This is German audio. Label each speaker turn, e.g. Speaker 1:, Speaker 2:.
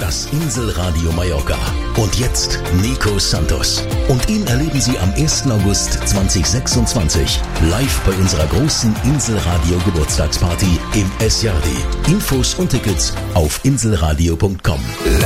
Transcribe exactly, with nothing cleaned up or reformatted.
Speaker 1: das Inselradio Mallorca. Und jetzt Nico Santos. Und ihn erleben Sie am ersten August zweitausendsechsundzwanzig live bei unserer großen Inselradio Geburtstagsparty im S J D. Infos und Tickets auf inselradio punkt com.